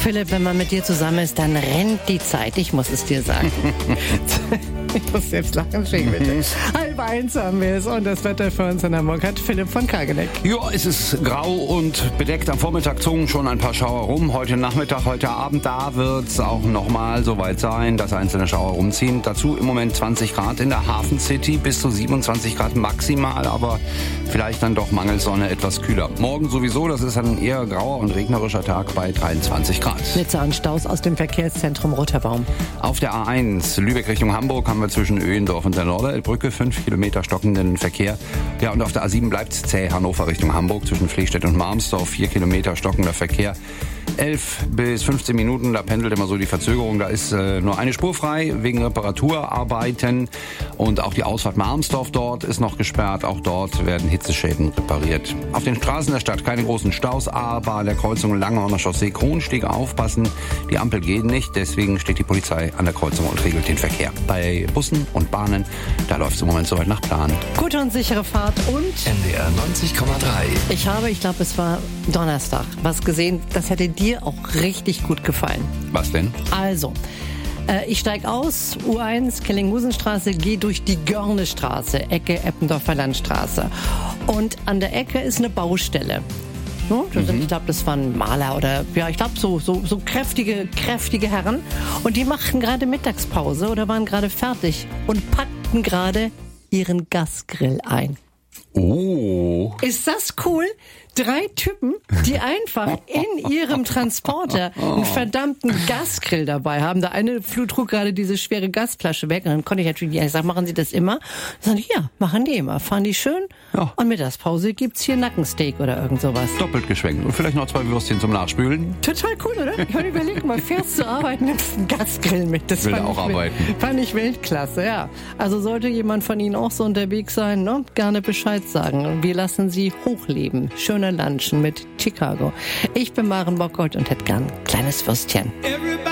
Philipp, wenn man mit dir zusammen ist, dann rennt die Zeit. Ich muss es dir sagen. Ich muss selbst lachen, schick bitte. 12:30 haben wir es und das Wetter für uns in Hamburg hat Philipp von Kageneck. Ja, es ist grau und bedeckt. Am Vormittag zogen schon ein paar Schauer rum. Heute Nachmittag, heute Abend, da wird es auch nochmal so weit sein, dass einzelne Schauer rumziehen. Dazu im Moment 20 Grad in der Hafen City, bis zu 27 Grad maximal, aber vielleicht dann doch mangels Sonne etwas kühler. Morgen sowieso, das ist ein eher grauer und regnerischer Tag bei 23 Grad. Blitzer und Staus aus dem Verkehrszentrum Roter Baum. Auf der A1 Lübeck Richtung Hamburg haben wir zwischen Öhendorf und der Norderelbbrücke 5 Kilometer stockenden Verkehr. Ja, und auf der A7 bleibt es zäh Hannover Richtung Hamburg zwischen Flehstedt und Marmsdorf 4 Kilometer stockender Verkehr. 11 bis 15 Minuten, da pendelt immer so die Verzögerung. Da ist nur eine Spur frei wegen Reparaturarbeiten. Und auch die Ausfahrt Marmsdorf dort ist noch gesperrt. Auch dort werden Hitzeschäden repariert. Auf den Straßen der Stadt keine großen Staus, aber an der Kreuzung Langhorner Chaussee Kronsteg aufpassen. Die Ampel geht nicht, deswegen steht die Polizei an der Kreuzung und regelt den Verkehr. Bei Bussen und Bahnen, da läuft es im Moment soweit nach Plan. Gute und sichere Fahrt und NDR 90,3. ich glaube, es war Donnerstag, was gesehen, das hätte dir auch richtig gut gefallen. Was denn? Also, ich steige aus, U1, Kellinghusenstraße, gehe durch die Görnestraße, Ecke Eppendorfer Landstraße. Und an der Ecke ist eine Baustelle. No, ich glaube, das waren Maler oder, ja, ich glaube, so kräftige Herren. Und die machten gerade Mittagspause oder waren gerade fertig und packten gerade ihren Gasgrill ein. Oh. Ist das cool? 3 Typen, die einfach in ihrem Transporter einen verdammten Gasgrill dabei haben. Der eine trug gerade diese schwere Gasflasche weg und dann konnte ich natürlich nicht sagen, machen Sie das immer? Dann sag ich, ja, machen die immer. Fahren die schön Ja. und Mittagspause gibt's hier Nackensteak oder irgend sowas. Doppelt geschwenkt. Und vielleicht noch 2 Würstchen zum Nachspülen. Total cool, oder? Ich meine, überleg mal, fährst du arbeiten, nimmst einen Gasgrill mit. Das Will fand auch ich arbeiten. Fand ich Weltklasse, ja. Also sollte jemand von Ihnen auch so unterwegs sein, ne? Gerne Bescheid sagen. Wir lassen Sie hochleben. Schöne Lunchen mit Chicago. Ich bin Maren Bockholt und hätte gern ein kleines Würstchen.